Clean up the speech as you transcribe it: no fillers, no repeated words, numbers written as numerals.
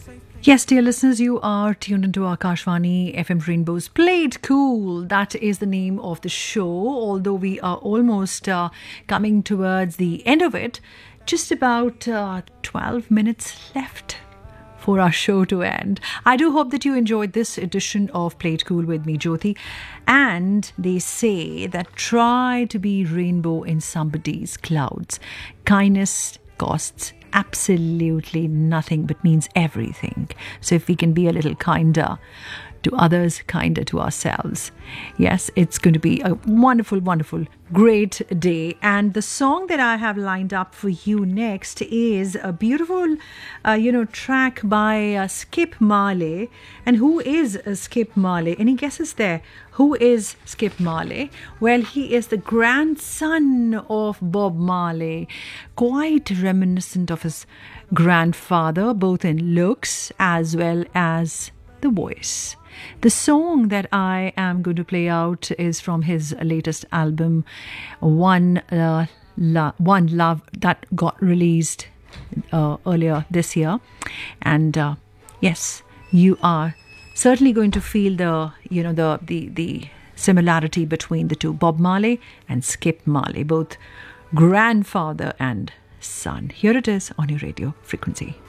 Yes, dear listeners, you are tuned into Akashvani FM Rainbow's Played Cool. That is the name of the show. Although we are almost coming towards the end of it, just about 12 minutes left for our show to end. I do hope that you enjoyed this edition of Played Cool with me, Jyoti. And they say that try to be rainbow in somebody's clouds. Kindness costs absolutely nothing but means everything. So if we can be a little kinder to others, kinder to ourselves, yes, it's going to be a wonderful, wonderful, great day. And the song that I have lined up for you next is a beautiful track by Skip Marley. And who is Skip Marley? Any guesses there? Who is Skip Marley? Well, he is the grandson of Bob Marley, quite reminiscent of his grandfather, both in looks as well as the voice. The song that I am going to play out is from his latest album, One Love, that got released earlier this year. And yes, you are certainly going to feel the similarity between the two, Bob Marley and Skip Marley, both grandfather and son. Here it is on your radio frequency.